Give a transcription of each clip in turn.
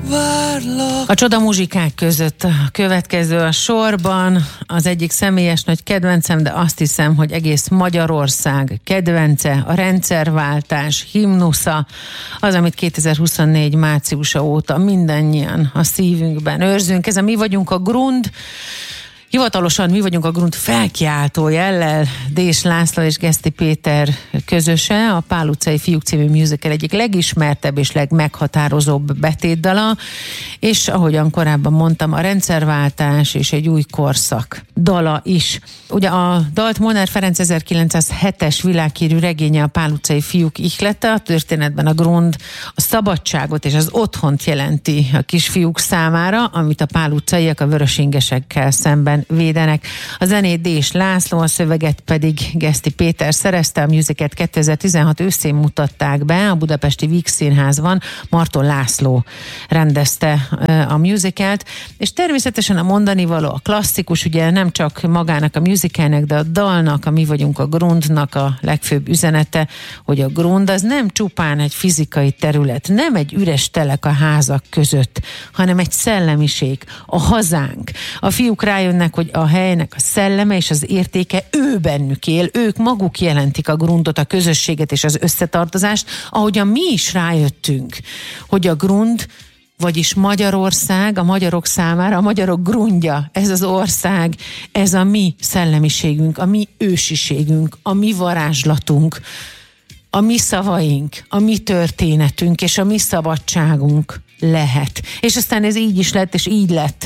A csoda muzsikák között a következő a sorban, az egyik személyes nagy kedvencem, de azt hiszem, hogy egész Magyarország kedvence, a rendszerváltás himnusza, az, amit 2024 márciusa óta mindannyian a szívünkben őrzünk. Ez a Mi vagyunk a Grund. Hivatalosan Mi vagyunk a Grund felkiáltó jellel, Dés László és Geszti Péter közöse, a Pál utcai fiúk című musical egyik legismertebb és legmeghatározóbb betétdala, és ahogyan korábban mondtam, a rendszerváltás és egy új korszak dala is. Ugye a dalt Molnár Ferenc 1907-es világhírű regénye, a Pál utcai fiúk ihlete, a történetben a Grund a szabadságot és az otthont jelenti a kisfiúk számára, amit a pál utcaiak a vörösingesekkel szemben védenek. A zenét Dés László, a szöveget pedig Geszti Péter szerezte. A musicalt 2016 őszén mutatták be a budapesti Víg Színházban. Marton László rendezte a musicalt, és természetesen a mondani való a klasszikus, ugye nem csak magának a musicalnek, de a dalnak, a Mi vagyunk a Grundnak a legfőbb üzenete, hogy a Grund az nem csupán egy fizikai terület, nem egy üres telek a házak között, hanem egy szellemiség, a hazánk. A fiúk rájönnek, hogy a helynek a szelleme és az értéke ő bennük él, ők maguk jelentik a Grundot, a közösséget és az összetartozást, ahogyan mi is rájöttünk, hogy a Grund, vagyis Magyarország, a magyarok számára, a magyarok grundja, ez az ország, ez a mi szellemiségünk, a mi ősiségünk, a mi varázslatunk, a mi szavaink, a mi történetünk és a mi szabadságunk lehet. És aztán ez így is lett, és így lett.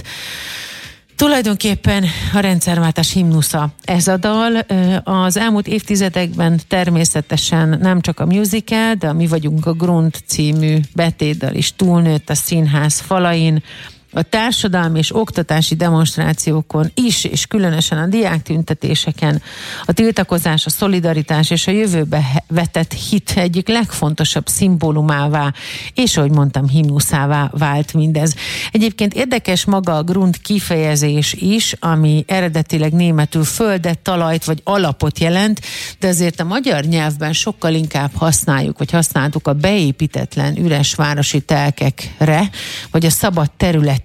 Tulajdonképpen a rendszerváltás himnusza ez a dal. Az elmúlt évtizedekben természetesen nem csak a musical, de a Mi vagyunk a Grund című betétdal is túlnőtt a színház falain. A társadalmi és oktatási demonstrációkon is, és különösen a diáktüntetéseken a tiltakozás, a szolidaritás és a jövőbe vetett hit egyik legfontosabb szimbólumává, és ahogy mondtam, himnuszává vált mindez. Egyébként érdekes maga a Grund kifejezés is, ami eredetileg németül földet, talajt vagy alapot jelent, de azért a magyar nyelvben sokkal inkább használjuk, vagy használtuk a beépítetlen üres városi telkekre, vagy a szabad területekre,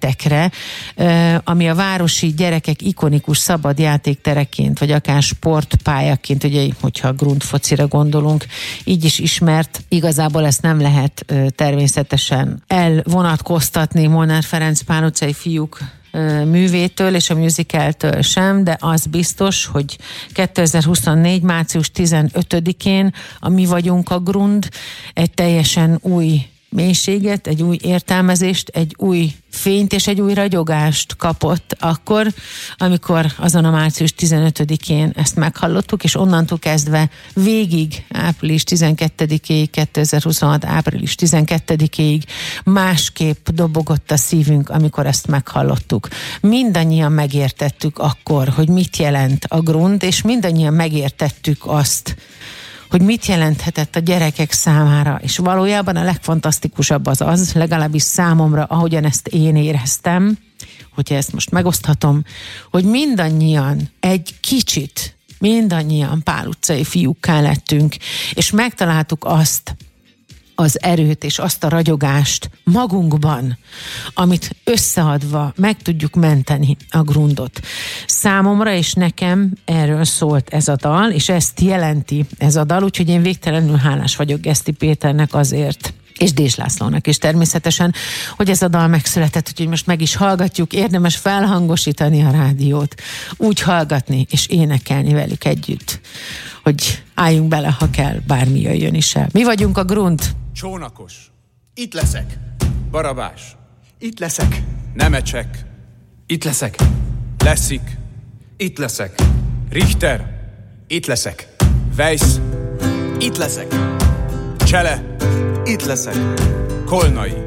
ami a városi gyerekek ikonikus szabad játéktereként, vagy akár sportpályaként, ugye, hogyha a Grund focira gondolunk, így is ismert. Igazából ezt nem lehet természetesen elvonatkoztatni Molnár Ferenc Pál utcai fiúk művétől és a musicaltől sem, de az biztos, hogy 2024. március 15-én a Mi vagyunk a Grund egy teljesen új mélységet, egy új értelmezést, egy új fényt és egy új ragyogást kapott akkor, amikor azon a március 15-én ezt meghallottuk, és onnantól kezdve végig április 12-ig, 2026 április 12-ig másképp dobogott a szívünk, amikor ezt meghallottuk. Mindannyian megértettük akkor, hogy mit jelent a Grund, és mindannyian megértettük azt, hogy mit jelenthetett a gyerekek számára, és valójában a legfantasztikusabb az, legalábbis számomra, ahogyan ezt én éreztem, hogyha ezt most megoszthatom, hogy mindannyian egy kicsit, mindannyian Pál utcai fiúkká lettünk, és megtaláltuk azt az erőt és azt a ragyogást magunkban, amit összeadva meg tudjuk menteni a Grundot. Számomra és nekem erről szólt ez a dal, és ezt jelenti ez a dal, úgyhogy én végtelenül hálás vagyok Geszti Péternek azért, és Dés Lászlónak is természetesen, hogy ez a dal megszületett, úgyhogy most meg is hallgatjuk, érdemes felhangosítani a rádiót, úgy hallgatni és énekelni velük együtt, hogy álljunk bele, ha kell, bármi jöjjön is el. Mi vagyunk a Grund. Csónakos. Itt leszek. Barabás. Itt leszek. Nemecsek. Itt leszek. Leszik. Itt leszek. Richter. Itt leszek. Weiss. Itt leszek. Csele. Itt leszek. Kolnai.